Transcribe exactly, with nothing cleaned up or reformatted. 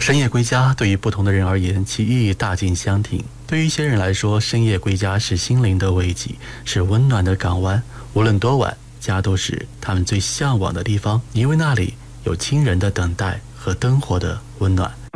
深夜归家对于不同的人而言，其意义大近相庭。对于一些人来说，深夜归家是心灵的慰藉，是温暖的港湾。无论多晚，家都是他们最向往的地方，因为那里有亲人的等待和灯火的温暖。